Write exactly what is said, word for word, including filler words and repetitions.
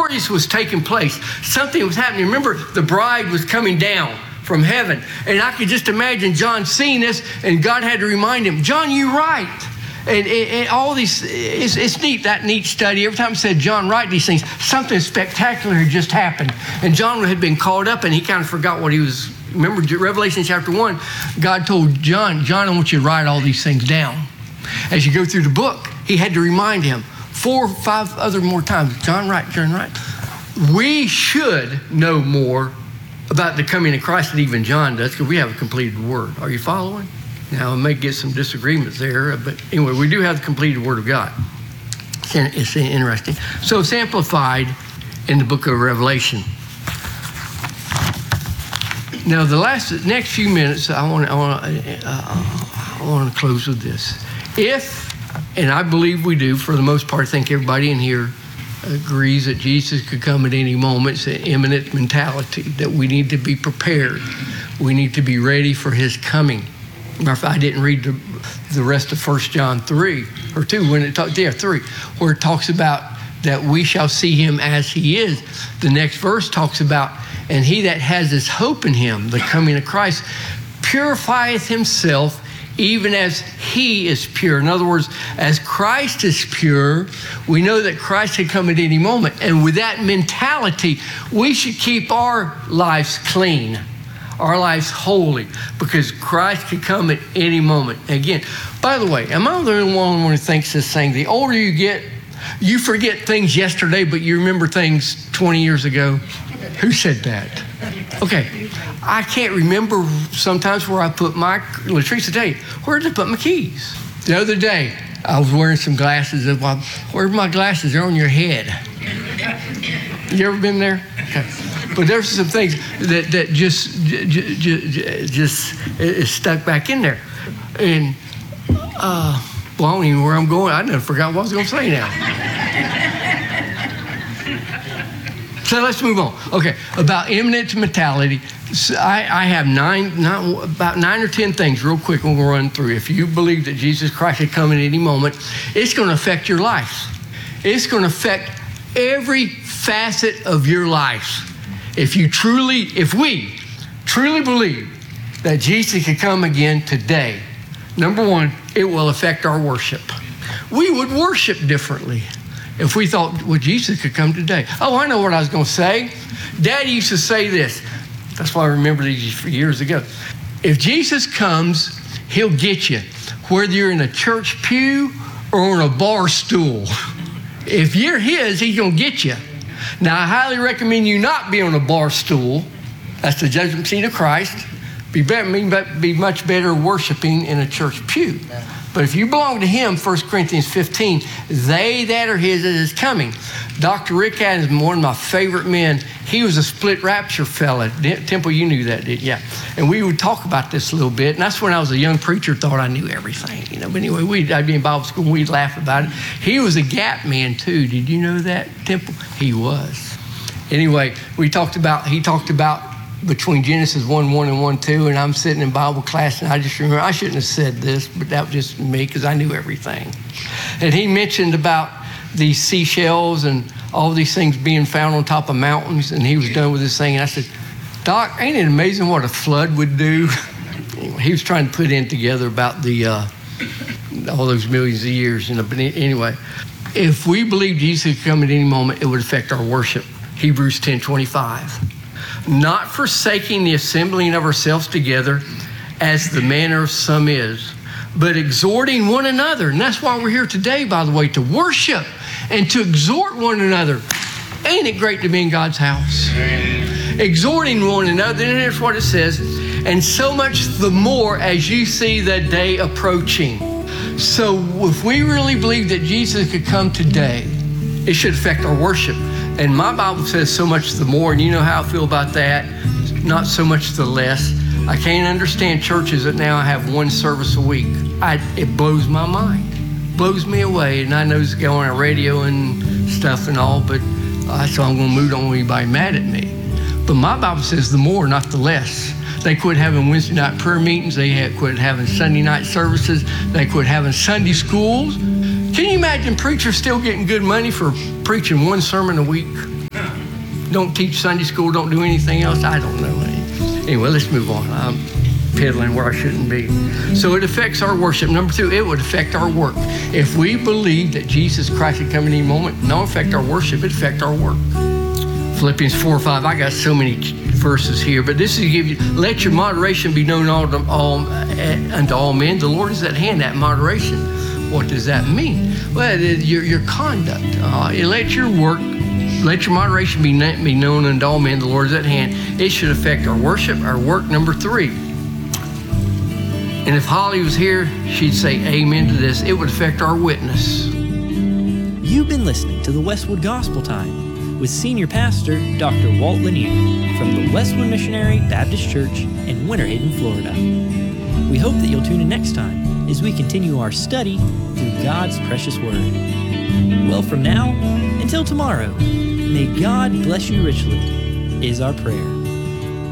glorious was taking place. Something was happening. Remember, the bride was coming down from heaven. And I could just imagine John seeing this, and God had to remind him, John, you're right. And, and, and all these, it's, it's neat, that neat study. Every time I said, John, write these things, something spectacular had just happened. And John had been called up, and he kind of forgot what he was. Remember, Revelation chapter one, God told John, John, I want you to write all these things down. As you go through the book, he had to remind him four or five other more times, John, write, John, write. We should know more about the coming of Christ than even John does, because we have a completed word. Are you following? Now, I may get some disagreements there, but anyway, we do have the completed word of God. It's interesting. So it's amplified in the book of Revelation. Now, the last next few minutes, I want, I want, uh, I want to close with this. If, and I believe we do, for the most part, I think everybody in here agrees that Jesus could come at any moment. It's an imminent mentality that we need to be prepared. We need to be ready for his coming. I didn't read the, the rest of First John three or two when it talks, yeah, three, where it talks about that we shall see him as he is. The next verse talks about, and he that has his hope in him, the coming of Christ, purifieth himself even as he is pure. In other words, as Christ is pure, we know that Christ can come at any moment. And with that mentality, we should keep our lives clean, our lives holy, because Christ can come at any moment. Again, by the way, am I the only one who thinks this thing? The older you get, you forget things yesterday, but you remember things twenty years ago. Who said that? Okay, I can't remember sometimes where I put my, Latrice will tell you, where did I put my keys? The other day, I was wearing some glasses. Where's my glasses? They're on your head. You ever been there? Okay. But there's some things that, that just, just, just is stuck back in there. And, uh, well, I don't even know where I'm going. I never forgot what I was going to say now. So let's move on. Okay, about imminent mentality. So I, I have nine, nine, about nine or ten things real quick we're going to run through. If you believe that Jesus Christ could come at any moment, it's going to affect your life. It's going to affect every facet of your life. If you truly, if we truly believe that Jesus could come again today, number one, it will affect our worship. We would worship differently if we thought, well, Jesus could come today. Oh, I know what I was going to say. Daddy used to say this. That's why I remember these for years ago. If Jesus comes, he'll get you, whether you're in a church pew or on a bar stool. If you're his, he's going to get you. Now, I highly recommend you not be on a bar stool. That's the judgment seat of Christ. Be, better, be much better worshiping in a church pew. But if you belong to him, First Corinthians fifteen, they that are his is coming. Doctor Rick Adams, one of my favorite men, he was a split rapture fella. Temple, you knew that, did you? Yeah. And we would talk about this a little bit. And that's when I was a young preacher, thought I knew everything. You know, but anyway, we'd, I'd be in Bible school and we'd laugh about it. He was a gap man too. Did you know that, Temple? He was. Anyway, we talked about, he talked about between Genesis one one and one two, and I'm sitting in Bible class, and I just remember, I shouldn't have said this, but that was just me because I knew everything. And he mentioned about these seashells and all these things being found on top of mountains, and he was done with this thing, and I said, Doc, ain't it amazing what a flood would do? Anyway, he was trying to put in together about the uh, all those millions of years. You know, but anyway, if we believe Jesus could come at any moment, it would affect our worship. Hebrews ten twenty-five. Not forsaking the assembling of ourselves together as the manner of some is, but exhorting one another. And that's why we're here today, by the way, to worship and to exhort one another. Ain't it great to be in God's house? Amen. Exhorting one another, and here's what it says, and so much the more as you see the day approaching. So if we really believe that Jesus could come today, it should affect our worship. And my Bible says so much the more, and you know how I feel about that, not so much the less. I can't understand churches that now have one service a week. I, it blows my mind, blows me away. And I know it's going on radio and stuff and all, but uh, so I'm going to move on anybody mad at me. But my Bible says the more, not the less. They quit having Wednesday night prayer meetings. They had quit having Sunday night services. They quit having Sunday schools. Can you imagine preachers still getting good money for preaching one sermon a week? don't teach Sunday school, don't do anything else. I don't know. Anyway, let's move on. I'm peddling where I shouldn't be. So it affects our worship. Number two, it would affect our work. If we believe that Jesus Christ would come in any moment, not affect our worship, it affect our work. Philippians four five, I got so many verses here, but this is to give you, let your moderation be known all, all, uh, unto all men. The Lord is at hand, that moderation. What does that mean? Well, it is your, your conduct. Uh, let your work, let your moderation be, be known unto all men. The Lord is at hand. It should affect our worship, our work. Number three. And if Holly was here, she'd say amen to this. It would affect our witness. You've been listening to the Westwood Gospel Time with Senior Pastor Doctor Walt Lanier from the Westwood Missionary Baptist Church in Winter Haven, Florida. We hope that you'll tune in next time as we continue our study through God's precious Word. Well, from now until tomorrow, may God bless you richly, is our prayer.